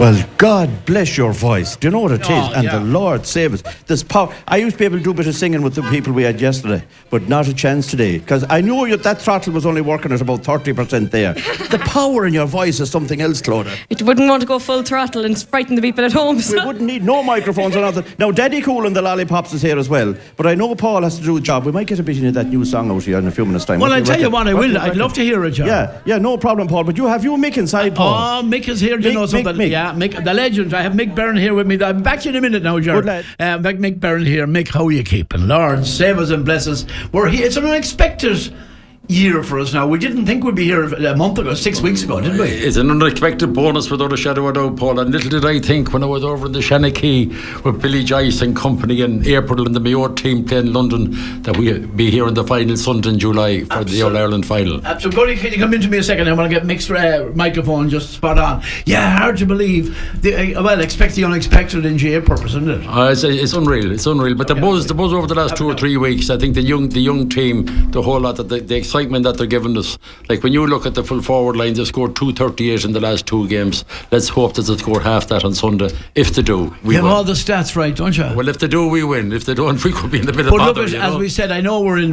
Well, God bless your voice. Do you know what it is? And the Lord save us. There's power. I used to be able to do a bit of singing with the people we had yesterday, but not a chance today. Because I knew that throttle was only working at about 30% there. The power in your voice is something else, Clodagh. It wouldn't want to go full throttle and frighten the people at home. So. We wouldn't need no microphones or nothing. Now, Daddy Cool and the Lollipops is here as well. But I know Paul has to do a job. We might get a bit of that new song out here in a few minutes' time. Well, I tell you what, I will. I'd love to hear it, John. Yeah, no problem, Paul. But you have Mick inside, Paul. Oh, Mick is here. Do you know something? Mick. Yeah, Mick, the legend. I have Mick Byrne here with me. I'm back to you in a minute now, Jared. Good lad. Mick Byrne here. Mick, how are you keeping? Lord, save us and bless us. We're here. It's an unexpected year for us now. We didn't think we'd be here a month ago, 6 weeks ago, did we? It's an unexpected bonus without a shadow of a doubt, Paul. And little did I think when I was over in the Shanachie with Billy Joyce and company in April and the Mayo team playing London that we'd be here in the final Sunday in July for the All-Ireland final. Absolutely. Can you come into me a second? I want to get Mick's microphone just spot on. Yeah, hard to believe. Expect the unexpected in GA purpose, isn't it? It's unreal. It's unreal. But the buzz over the last 2 or 3 weeks, I think the young team, the whole lot of the excitement that they're giving us. Like when you look at the full forward line, they scored 238 in the last 2 games. Let's hope that they score half that on Sunday. If they do, we have win. all the stats right, don't you? Well, if they do, we win. If they don't, we could be in the bit of bother. But look, as we said, I know we're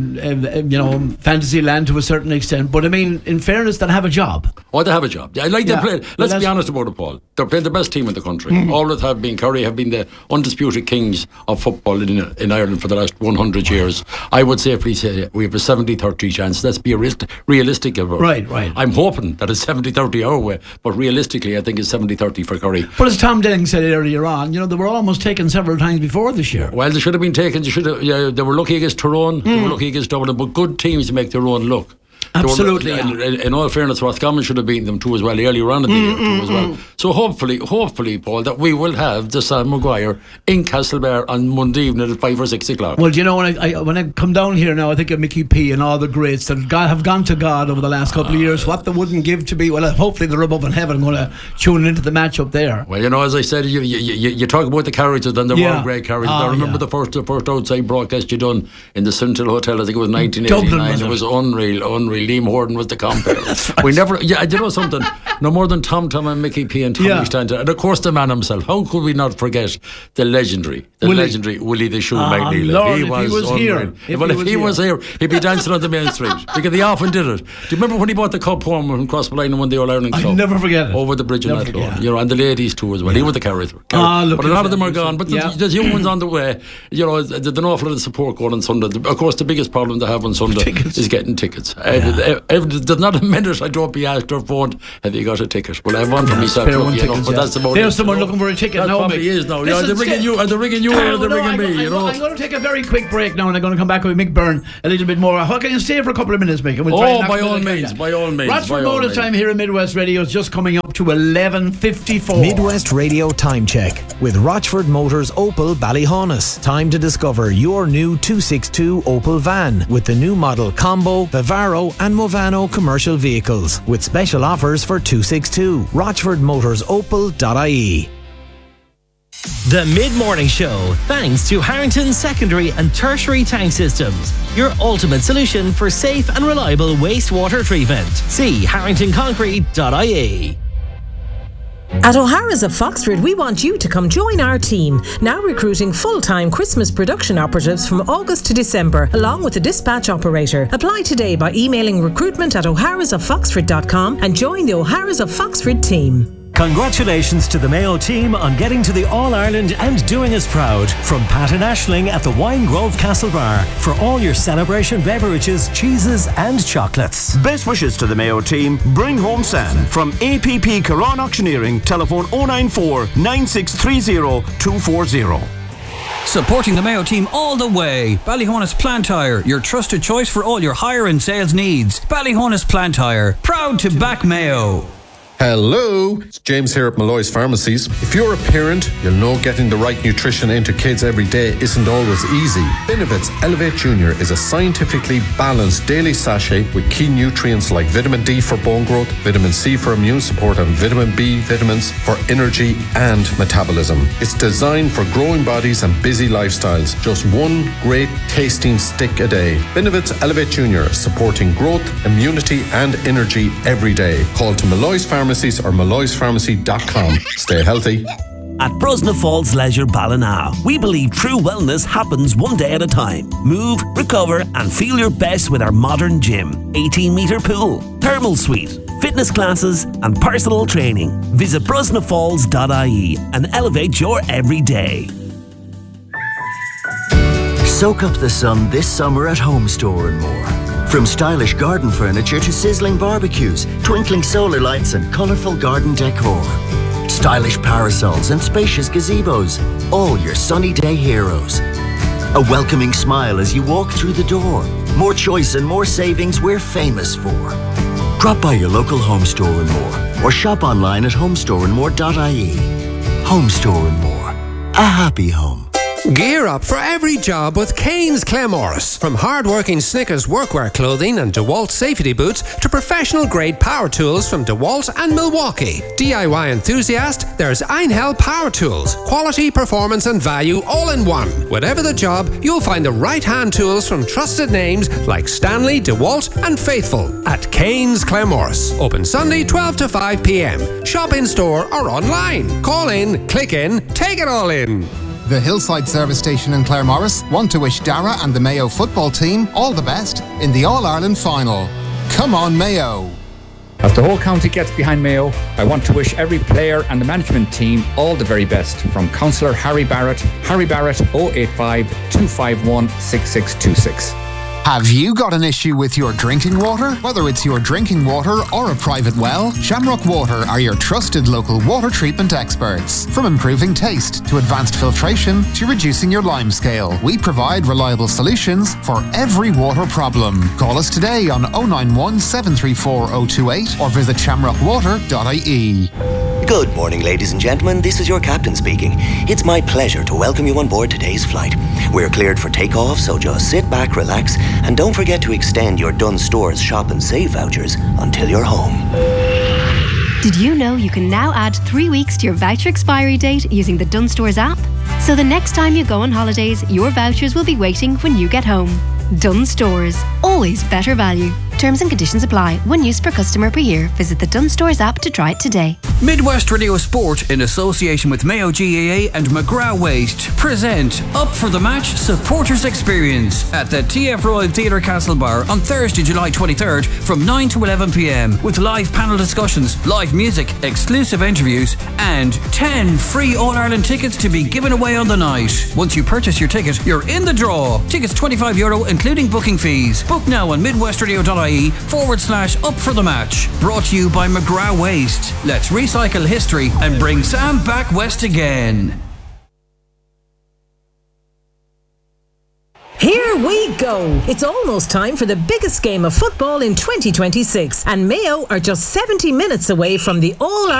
in fantasy land to a certain extent, but I mean, in fairness, they have a job. Oh, they have a job. I like their play. Let's be honest about it, Paul. They're playing the best team in the country. Always have been. Kerry have been the undisputed kings of football in Ireland for the last 100 years. I would safely say we have a 70-30 chance. Let's be realistic about it. Right. I'm hoping that it's 70-30 our way, but realistically, I think it's 70-30 for Kerry. But as Tom Denning said earlier on, they were almost taken several times before this year. Well, they should have been taken. They were lucky against Tyrone. They were lucky against Dublin, but good teams make their own luck. Absolutely. In all fairness, Roscommon should have beaten them too as well earlier on in the year too as well. So hopefully, Paul, that we will have the Sam Maguire in Castlebar on Monday evening at 5 or 6 o'clock. Well, when I come down here now, I think of Mickey P and all the greats that have gone to God over the last couple of years. What they wouldn't give to be. Well, hopefully they're above in heaven. going to tune into the match up there. Well, as I said, you talk about the characters, and there were great characters. I remember the first outside broadcast you done in the Central Hotel. I think it was 1989. Dublin, it was unreal. Liam Horton was the compere. Right. We never. Yeah, you know something. No more than Tom and Mickey P and Tommy Stanton, and of course the man himself. How could we not forget the legendary Willie the Shoe McNeil? Lord, he was here. If he was here, he'd be dancing on the main street because he often did it. Do you remember when he bought the cup home from Crossmline and won the All-Ireland Cup? I'll never forget it. Over the bridge in Athlone. And the ladies too as well. He was the character. But a lot of them are gone. But there's young ones on the way. There's an awful lot of support going on Sunday. Of course, the biggest problem they have on Sunday is getting tickets. There's not a minute I don't be asked or phoned, have you got a ticket? Well, I have one for myself. But that's about There's someone looking for a ticket now. Probably is now. They're ringing you, or they're ringing me. I'm going to take a very quick break now, and I'm going to come back with Mick Byrne a little bit more. How can you stay for a couple of minutes, Mick? By all means. Rochford bonus time here in Midwest Radio is just coming up to 11:54. Midwest Radio time check with Rochford Motors Opel Ballyhaunis. Time to discover your new 262 Opel van with the new model Combo, Vivaro and Movano commercial vehicles with special offers for 262. RochfordMotorsOpel.ie. The Mid-Morning Show, thanks to Harrington Secondary and Tertiary Tank Systems, your ultimate solution for safe and reliable wastewater treatment. See harringtonconcrete.ie. At O'Hara's of Foxford, we want you to come join our team. Now recruiting full-time Christmas production operatives from August to December, along with a dispatch operator. Apply today by emailing recruitment@oharasoffoxford.com and join the O'Hara's of Foxford team. Congratulations to the Mayo team on getting to the All-Ireland and doing us proud. From Pat and Aisling at the Wine Grove Castle Bar for all your celebration beverages, cheeses and chocolates. Best wishes to the Mayo team. Bring home Sam. From APP Caron Auctioneering, telephone 094 9630 240. Supporting the Mayo team all the way. Ballyhaunis Plant Hire, your trusted choice for all your hire and sales needs. Ballyhaunis Plant Hire, proud to back Mayo. Hello, it's James here at Malloy's Pharmacies. If you're a parent, you'll know getting the right nutrition into kids every day isn't always easy. Benevit's Elevate Junior is a scientifically balanced daily sachet with key nutrients like vitamin D for bone growth, vitamin C for immune support and vitamin B vitamins for energy and metabolism. It's designed for growing bodies and busy lifestyles. Just one great tasting stick a day. Benevit's Elevate Junior, supporting growth, immunity and energy every day. Call to Malloy's Pharmacies Pharmacies or MalloysPharmacy.com. Stay healthy. At Brosna Falls Leisure Ballina, we believe true wellness happens one day at a time. Move, recover and feel your best with our modern gym, 18-metre pool, thermal suite, fitness classes and personal training. Visit brosnafalls.ie and elevate your everyday. Soak up the sun this summer at Home Store and More. From stylish garden furniture to sizzling barbecues, twinkling solar lights and colourful garden decor. Stylish parasols and spacious gazebos, all your sunny day heroes. A welcoming smile as you walk through the door. More choice and more savings we're famous for. Drop by your local Home Store and More or shop online at homestoreandmore.ie. Home Store and More. A happy home. Gear up for every job with Kane's Claremorris. From hard-working Snickers workwear clothing and DeWalt safety boots to professional-grade power tools from DeWalt and Milwaukee. DIY enthusiast, there's Einhell Power Tools. Quality, performance and value all in one. Whatever the job, you'll find the right hand tools from trusted names like Stanley, DeWalt and Faithful at Kane's Claremorris. Open Sunday 12 to 5 p.m. Shop in store or online. Call in, click in, take it all in. The Hillside Service Station in Claremorris want to wish Dara and the Mayo football team all the best in the All-Ireland final. Come on, Mayo! As the whole county gets behind Mayo, I want to wish every player and the management team all the very best. From Councillor Harry Barrett 085 251 6626. Have you got an issue with your drinking water? Whether it's your drinking water or a private well, Shamrock Water are your trusted local water treatment experts. From improving taste to advanced filtration to reducing your lime scale, we provide reliable solutions for every water problem. Call us today on 091 734 028 or visit shamrockwater.ie. Good morning, ladies and gentlemen. This is your captain speaking. It's my pleasure to welcome you on board today's flight. We're cleared for takeoff, so just sit back, relax, and don't forget to extend your Dunnes Stores shop and save vouchers until you're home. Did you know you can now add 3 weeks to your voucher expiry date using the Dunnes Stores app? So the next time you go on holidays, your vouchers will be waiting when you get home. Dunnes Stores. Always better value. Terms and conditions apply. 1 use per customer per year. Visit the Dunnes Stores app to try it today. Midwest Radio Sport, in association with Mayo GAA and McGrath Waste, present Up for the Match Supporters Experience at the TF Royal Theatre Castlebar on Thursday, July 23rd from 9 to 11 p.m. with live panel discussions, live music, exclusive interviews and 10 free All-Ireland tickets to be given away on the night. Once you purchase your ticket, you're in the draw. Tickets €25 including booking fees. Book now on midwestradio.ie/Up for the Match. Brought to you by McGrath Waste. Let's recycle history and bring Sam back west again. Here we go! It's almost time for the biggest game of football in 2026, and Mayo are just 70 minutes away from the All-Ireland